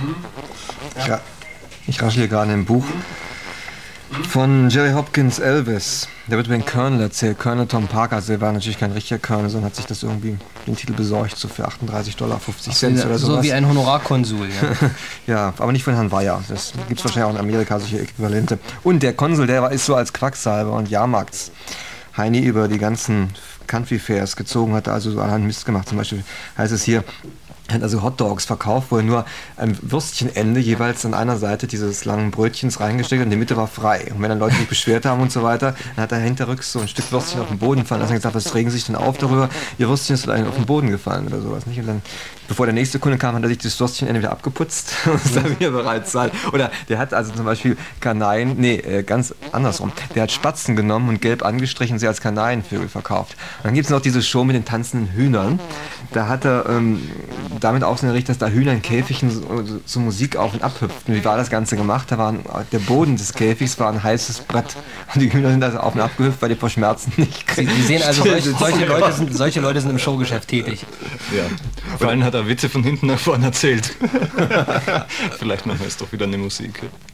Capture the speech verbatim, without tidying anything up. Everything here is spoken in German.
Ja. Ich raschel hier gerade im Buch von Jerry Hopkins, Elvis. Der wird über den Colonel erzählt. Colonel Tom Parker. Also der war natürlich kein richtiger Colonel, sondern hat sich das irgendwie den Titel besorgt, so für achtunddreißig Dollar fünfzig Cent oder sowas. So wie ein Honorarkonsul, ja. Ja, aber nicht von Herrn Weyer. Das gibt es wahrscheinlich auch in Amerika, solche Äquivalente. Und der Konsul, der ist so als Quacksalber und Jahrmarkts-Heini über die ganzen Country Fairs gezogen, hat also so allerhand Mist gemacht. Zum Beispiel heißt es hier, er hat also Hotdogs verkauft, wo er nur ein Würstchenende jeweils an einer Seite dieses langen Brötchens reingesteckt hat und die Mitte war frei. Und wenn dann Leute sich beschwert haben und so weiter, dann hat er hinterrücks so ein Stück Würstchen auf den Boden fallen lassen und gesagt, was regen Sie sich denn auf darüber? Ihr Würstchen ist auf den Boden gefallen oder sowas, nicht? Und dann, bevor der nächste Kunde kam, hat er sich das Würstchenende wieder abgeputzt und ist dann wieder bereit zu sein. Oder der hat also zum Beispiel Kanaien, nee, ganz andersrum. Der hat Spatzen genommen und gelb angestrichen und sie als Kanarienvögel verkauft. Und dann gibt es noch diese Show mit den tanzenden Hühnern. Da hat er ähm, damit auch so errichtet, dass da Hühner in Käfigen so, so, so Musik auf und ab hüpften. Wie war das Ganze gemacht? Da war ein, der Boden des Käfigs war ein heißes Brett. Und die Hühner sind also auf und ab gehüpft, weil die vor Schmerzen nicht kriegen. Sie, Sie sehen also, solche, solche, Leute sind, solche Leute sind im Showgeschäft tätig. Ja. Vor allem hat er Witze von hinten nach vorne erzählt. Vielleicht machen wir jetzt doch wieder eine Musik.